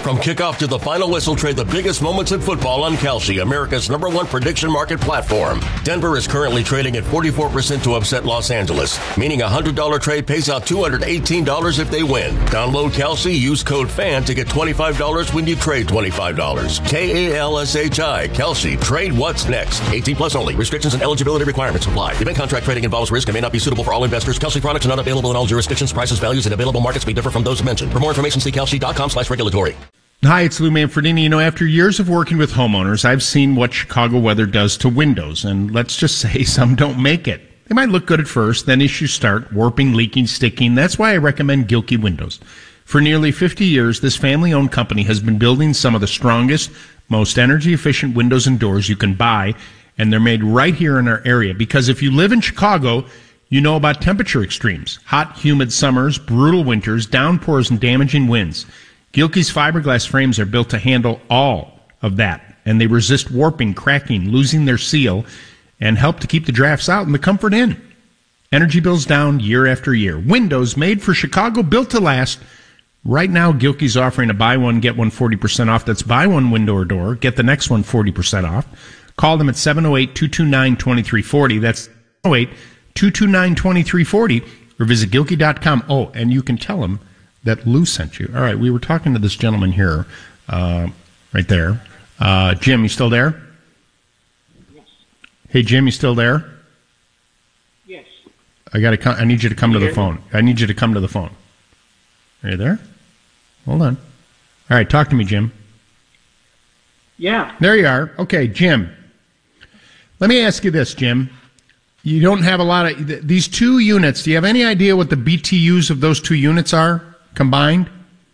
From kickoff to the final whistle, trade the biggest moments in football on Kalshi, America's #1 prediction market platform. Denver is currently trading at 44% to upset Los Angeles, meaning a $100 trade pays out $218 if they win. Download Kalshi, use code FAN to get $25 when you trade $25. KALSHI, Kalshi. Trade what's next. 18 plus only. Restrictions and eligibility requirements apply. Event contract trading involves risk and may not be suitable for all investors. Kalshi products are not available in all jurisdictions. Prices, values, and available markets may differ from those mentioned. For more information, see kalshi.com/regulatory. Hi, it's Lou Manfredini. You know, after years of working with homeowners, I've seen what Chicago weather does to windows, and let's just say some don't make it. They might look good at first, then issues start, warping, leaking, sticking. That's why I recommend Gilkey Windows. For nearly 50 years, this family-owned company has been building some of the strongest, most energy-efficient windows and doors you can buy, and they're made right here in our area. Because if you live in Chicago, you know about temperature extremes, hot, humid summers, brutal winters, downpours, and damaging winds. Gilkey's fiberglass frames are built to handle all of that, and they resist warping, cracking, losing their seal, and help to keep the drafts out and the comfort in. Energy bills down year after year. Windows made for Chicago, built to last. Right now, Gilkey's offering a buy one, get one 40% off. That's buy one window or door, get the next one 40% off. Call them at 708-229-2340. That's 708-229-2340, or visit Gilkey.com. Oh, and you can tell them that Lou sent you. All right, we were talking to this gentleman here, right there. Jim, you still there? Yes. Hey, Jim, you still there? Yes. I need you to come to the phone. I need you to come to the phone. Are you there? Hold on. All right, talk to me, Jim. Yeah. There you are. Okay, Jim. Let me ask you this, Jim. You don't have a lot of these two units. Do you have any idea what the BTUs of those two units are combined?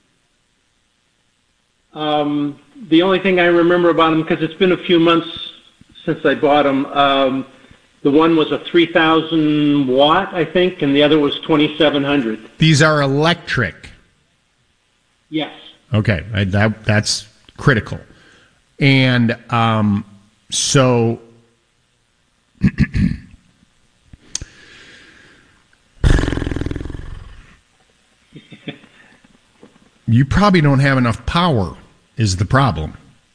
The only thing I remember about them, because it's been a few months since I bought them, the one was a 3,000 watt, I think, and the other was 2,700. These are electric. Yes. Okay, that's critical. And so you probably don't have enough power is the problem.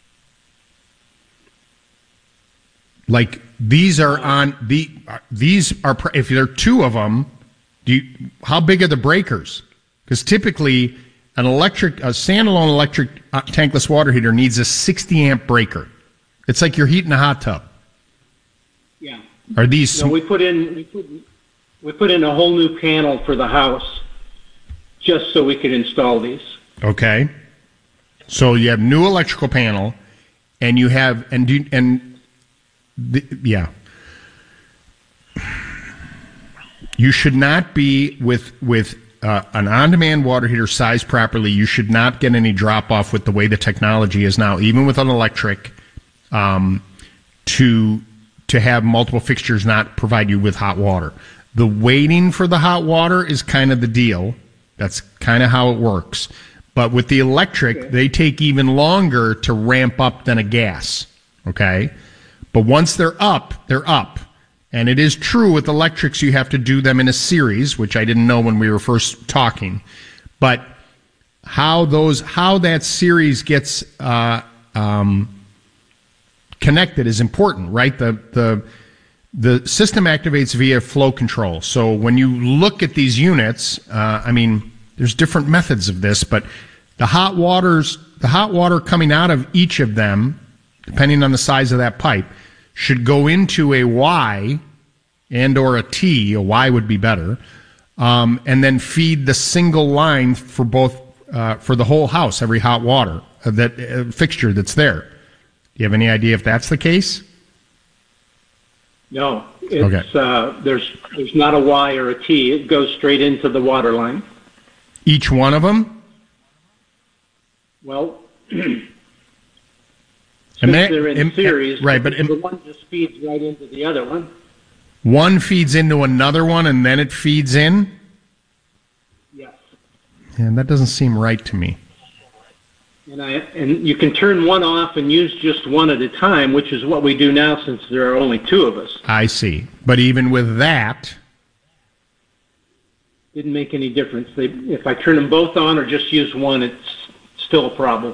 Like these are if there are two of them, how big are the breakers? Because typically a standalone electric tankless water heater needs a 60 amp breaker. It's like you're heating a hot tub. Yeah. Are these? No, we put in a whole new panel for the house just so we could install these. Okay. So you have new electrical panel, and you have yeah. You should not be with an on-demand water heater sized properly. You should not get any drop off with the way the technology is now, even with an electric, to have multiple fixtures not provide you with hot water. The waiting for the hot water is kind of the deal. That's kind of how it works. But with the electric, they take even longer to ramp up than a gas. Okay? But once they're up, they're up. And it is true with electrics, you have to do them in a series, which I didn't know when we were first talking. But how that series gets connected is important, right? The system activates via flow control. So when you look at these units, there's different methods of this, but the hot water coming out of each of them, depending on the size of that pipe, should go into a Y and or a T. A Y would be better, and then feed the single line for both for the whole house, every hot water fixture that's there. Do you have any idea if that's the case? No, it's okay. There's not a Y or a T. It goes straight into the water line. Each one of them? Well, since they're in series, right? But the one just feeds right into the other one. One feeds into another one, and then it feeds in? Yes. And that doesn't seem right to me. And you can turn one off and use just one at a time, which is what we do now since there are only two of us. I see. But even with that, didn't make any difference. If I turn them both on or just use one, it's still a problem.